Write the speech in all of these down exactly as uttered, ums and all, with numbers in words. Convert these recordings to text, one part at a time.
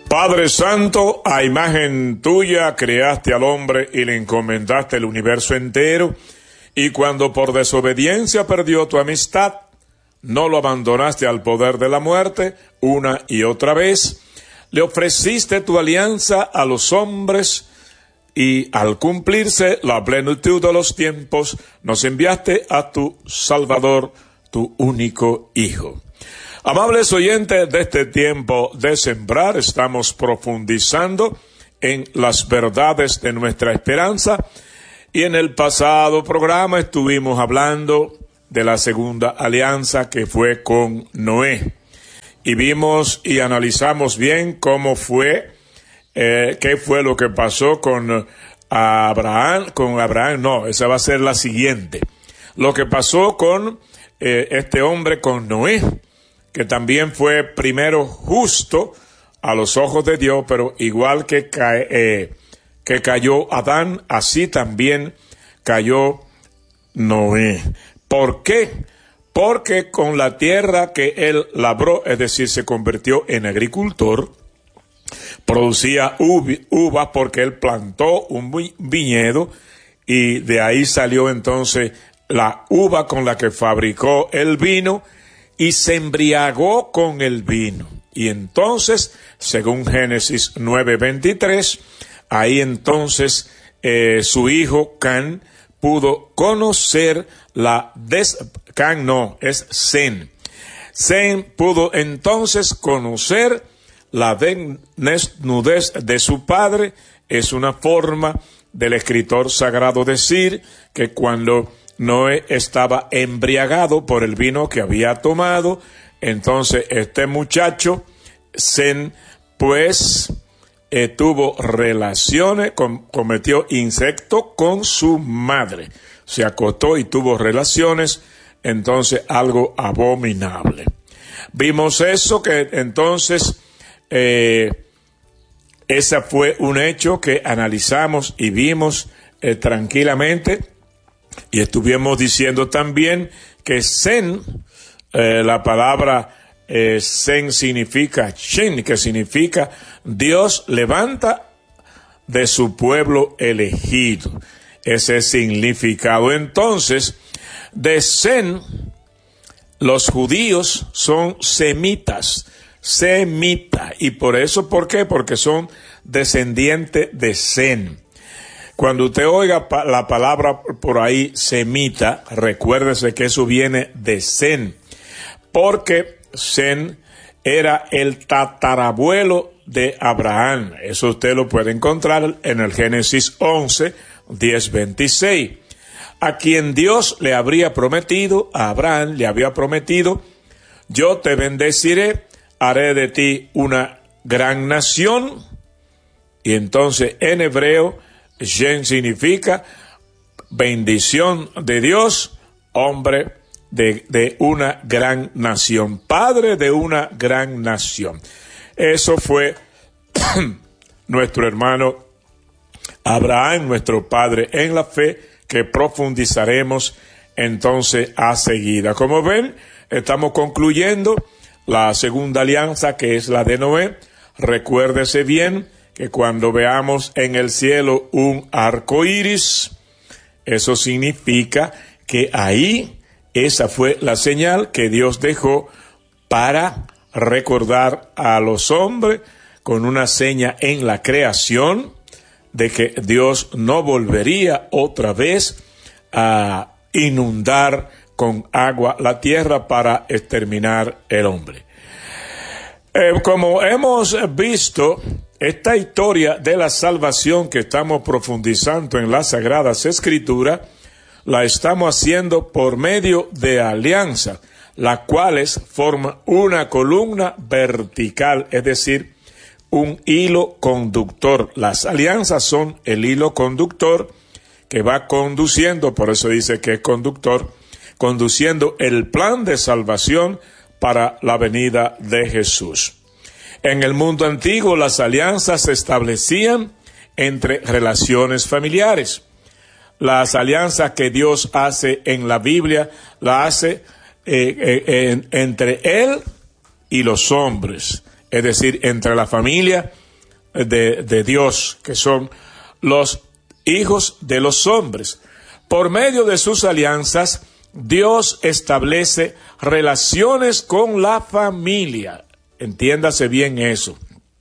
Padre Santo, a imagen tuya creaste al hombre y le encomendaste el universo entero, y cuando por desobediencia perdió tu amistad, no lo abandonaste al poder de la muerte una y otra vez, le ofreciste tu alianza a los hombres, y al cumplirse la plenitud de los tiempos, nos enviaste a tu Salvador, tu único Hijo. Amables oyentes de este tiempo de sembrar, estamos profundizando en las verdades de nuestra esperanza, y en el pasado programa estuvimos hablando de la segunda alianza que fue con Noé, y vimos y analizamos bien cómo fue, eh, qué fue lo que pasó con Abraham, con Abraham, no, esa va a ser la siguiente, lo que pasó con eh, este hombre, con Noé, que también fue primero justo a los ojos de Dios, pero igual que, cae, eh, que cayó Adán, así también cayó Noé. ¿Por qué? Porque con la tierra que él labró, es decir, se convirtió en agricultor, producía uvas porque él plantó un viñedo, y de ahí salió entonces la uva con la que fabricó el vino, y se embriagó con el vino. Y entonces, según Génesis nueve veintitrés, ahí entonces eh, su hijo Can pudo conocer la des... Can no, es Sem. Sem pudo entonces conocer la desnudez de su padre. Es una forma del escritor sagrado decir que cuando Noé estaba embriagado por el vino que había tomado, entonces este muchacho, Sem, pues eh, tuvo relaciones, com, cometió incesto con su madre, se acostó y tuvo relaciones, entonces algo abominable. Vimos eso, que entonces eh, ese fue un hecho que analizamos y vimos eh, tranquilamente. Y estuvimos diciendo también que Sem, eh, la palabra eh, Sem significa Shin, que significa Dios levanta de su pueblo elegido. Ese significado. Entonces, de Sem, los judíos son semitas, semita, y por eso, ¿por qué? Porque son descendientes de Sem. Cuando usted oiga la palabra por ahí, semita, recuérdese que eso viene de Sem, porque Sem era el tatarabuelo de Abraham. Eso usted lo puede encontrar en el Génesis once, diez, veintiséis. A quien Dios le habría prometido, a Abraham le había prometido, yo te bendeciré, haré de ti una gran nación. Y entonces en hebreo, Shem significa bendición de Dios, hombre de, de una gran nación, padre de una gran nación. Eso fue nuestro hermano Abraham, nuestro padre en la fe, que profundizaremos entonces a seguida. Como ven, estamos concluyendo la segunda alianza, que es la de Noé. Recuérdese bien que cuando veamos en el cielo un arco iris, eso significa que ahí esa fue la señal que Dios dejó para recordar a los hombres con una seña en la creación de que Dios no volvería otra vez a inundar con agua la tierra para exterminar el hombre. Eh, como hemos visto, esta historia de la salvación que estamos profundizando en las Sagradas Escrituras, la estamos haciendo por medio de alianza, las cuales forman una columna vertical, es decir, un hilo conductor. Las alianzas son el hilo conductor que va conduciendo, por eso dice que es conductor, conduciendo el plan de salvación para la venida de Jesús. En el mundo antiguo, las alianzas se establecían entre relaciones familiares. Las alianzas que Dios hace en la Biblia, la hace eh, eh, en, entre Él y los hombres. es decir, entre la familia de, de Dios, que son los hijos de los hombres. Por medio de sus alianzas, Dios establece relaciones con la familia. Entiéndase bien eso.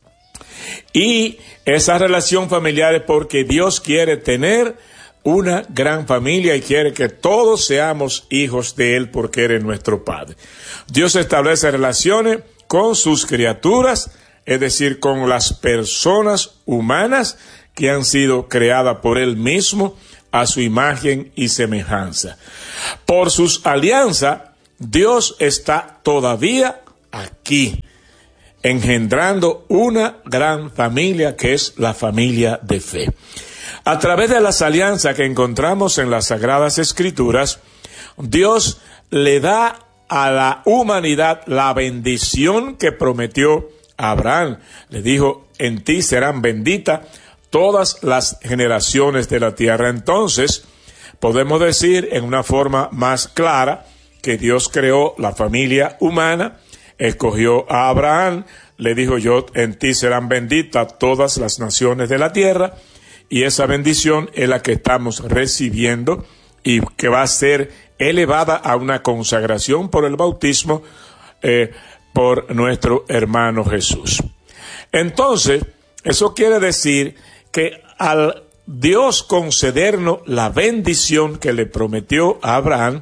Y esa relación familiar es porque Dios quiere tener una gran familia y quiere que todos seamos hijos de Él porque Él es nuestro Padre. Dios establece relaciones con sus criaturas, es decir, con las personas humanas que han sido creadas por Él mismo a su imagen y semejanza. Por sus alianzas, Dios está todavía aquí, engendrando una gran familia que es la familia de fe. A través de las alianzas que encontramos en las Sagradas Escrituras, Dios le da a la humanidad la bendición que prometió a Abraham. Le dijo, en ti serán benditas todas las generaciones de la tierra. Entonces, podemos decir en una forma más clara que Dios creó la familia humana, escogió a Abraham, le dijo, yo en ti serán benditas todas las naciones de la tierra, y esa bendición es la que estamos recibiendo y que va a ser elevada a una consagración por el bautismo eh, por nuestro hermano Jesús. Entonces, eso quiere decir que al Dios concedernos la bendición que le prometió a Abraham,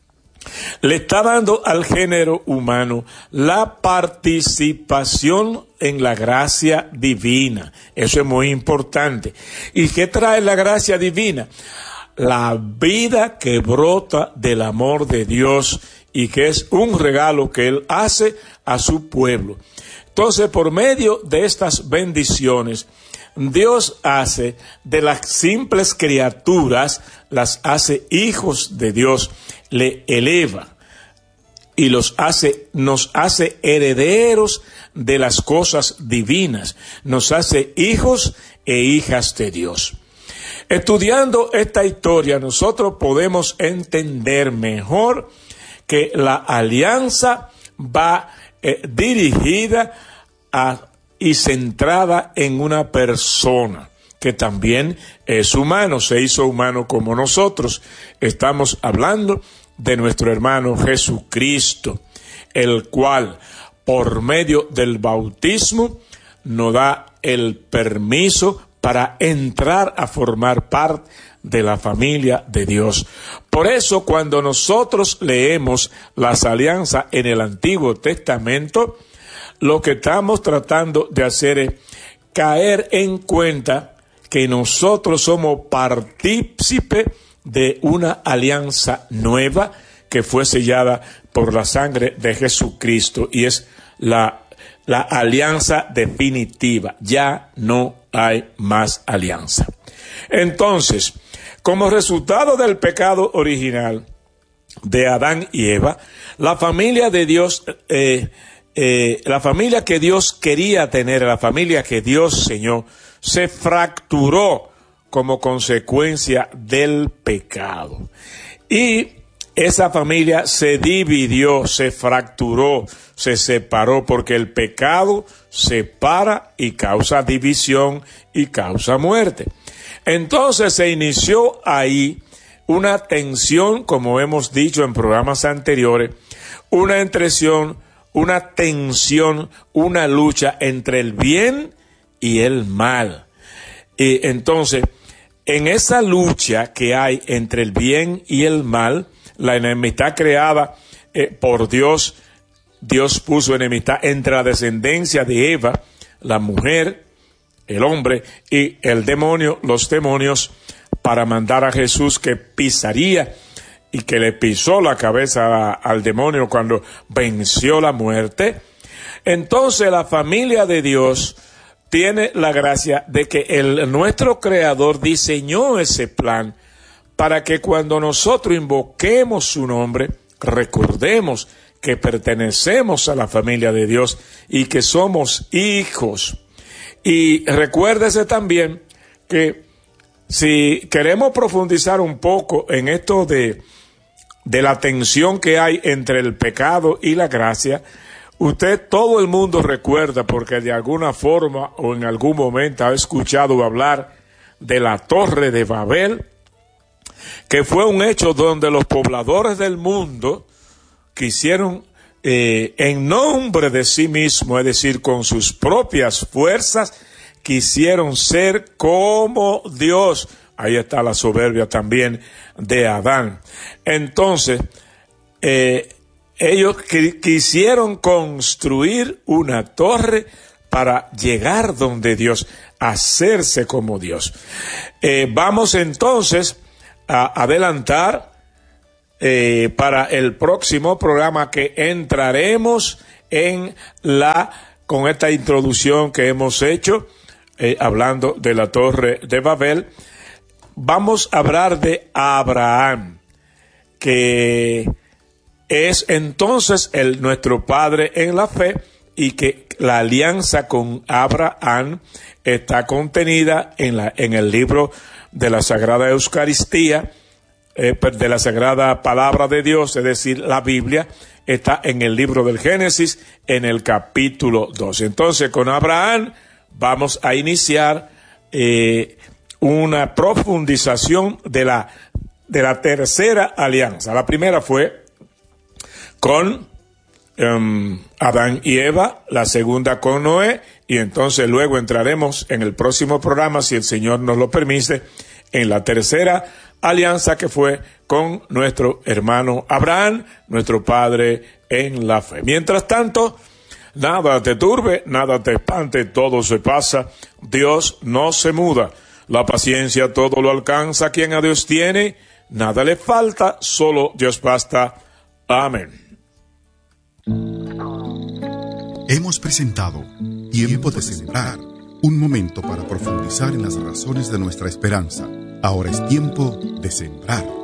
le está dando al género humano la participación en la gracia divina. Eso es muy importante. ¿Y qué trae la gracia divina? La vida que brota del amor de Dios y que es un regalo que Él hace a su pueblo. Entonces, por medio de estas bendiciones, Dios hace de las simples criaturas, las hace hijos de Dios, le eleva y los hace, nos hace herederos de las cosas divinas, nos hace hijos e hijas de Dios. Estudiando esta historia, nosotros podemos entender mejor que la alianza va eh, dirigida a y centrada en una persona que también es humano, se hizo humano como nosotros. Estamos hablando de nuestro hermano Jesucristo, el cual por medio del bautismo nos da el permiso para entrar a formar parte de la familia de Dios. Por eso, cuando nosotros leemos las alianzas en el Antiguo Testamento, lo que estamos tratando de hacer es caer en cuenta que nosotros somos partícipes de una alianza nueva que fue sellada por la sangre de Jesucristo y es la, la alianza definitiva. Ya no hay más alianza. Entonces, como resultado del pecado original de Adán y Eva, la familia de Dios eh, Eh, la familia que Dios quería tener, la familia que Dios Señor, se fracturó como consecuencia del pecado. Y esa familia se dividió, se fracturó, se separó, porque el pecado separa y causa división y causa muerte. Entonces se inició ahí una tensión, como hemos dicho en programas anteriores, una entresión, una tensión, una lucha entre el bien y el mal. Y entonces, en esa lucha que hay entre el bien y el mal, la enemistad creada eh, por Dios, Dios puso enemistad entre la descendencia de Eva, la mujer, el hombre, y el demonio, los demonios, para mandar a Jesús que pisaría y que le pisó la cabeza al demonio cuando venció la muerte. Entonces la familia de Dios tiene la gracia de que el, nuestro Creador diseñó ese plan para que cuando nosotros invoquemos su nombre, recordemos que pertenecemos a la familia de Dios y que somos hijos. Y recuérdese también que si queremos profundizar un poco en esto de de la tensión que hay entre el pecado y la gracia, Usted, todo el mundo recuerda, porque de alguna forma o en algún momento ha escuchado hablar de la Torre de Babel, que fue un hecho donde los pobladores del mundo quisieron, eh, en nombre de sí mismos, es decir, con sus propias fuerzas, quisieron ser como Dios. Ahí está la soberbia también de Adán. Entonces, eh, ellos qu- quisieron construir una torre para llegar donde Dios, hacerse como Dios. Eh, vamos entonces a adelantar eh, para el próximo programa que entraremos en la, con esta introducción que hemos hecho, eh, hablando de la Torre de Babel. Vamos a hablar de Abraham, que es entonces el, nuestro padre en la fe, y que la alianza con Abraham está contenida en, la, en el libro de la Sagrada Eucaristía, eh, de la Sagrada Palabra de Dios, es decir, la Biblia, está en el libro del Génesis, en el capítulo dos. Entonces, con Abraham vamos a iniciar eh, una profundización de la, de la tercera alianza. La primera fue con um, Adán y Eva, la segunda con Noé, y entonces luego entraremos en el próximo programa, si el Señor nos lo permite, en la tercera alianza, que fue con nuestro hermano Abraham, nuestro padre en la fe. Mientras tanto, nada te turbe, nada te espante, todo se pasa, Dios no se muda. La paciencia todo lo alcanza, quien a Dios tiene, nada le falta, solo Dios basta. Amén. Hemos presentado Tiempo de Sembrar, un momento para profundizar en las razones de nuestra esperanza. Ahora es tiempo de sembrar.